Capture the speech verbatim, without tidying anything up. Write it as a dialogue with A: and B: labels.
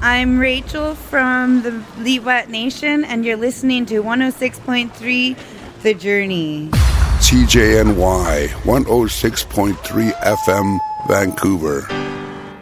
A: I'm Rachel from the Liwat Nation, and you're listening to one oh six point three The Journey.
B: C J N Y one oh six point three F M, Vancouver.